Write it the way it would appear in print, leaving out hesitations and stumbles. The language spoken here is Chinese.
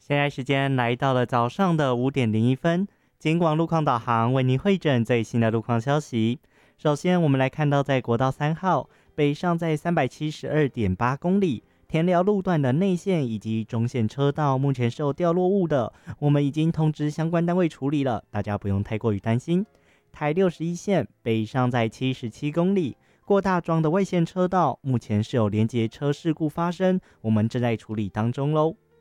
现在时间来到了早上的5:01，金广路况导航为您汇整最新的路况消息。首先，我们来看到在国道3号北上在372.8公里，田寮路段的内线以及中线车道目前是有掉落物的，我们已经通知相关单位处理了，大家不用太过于担心。台61线北上在77公里，过大庄的外线车道目前是有连结车事故发生，我们正在处理当中咯。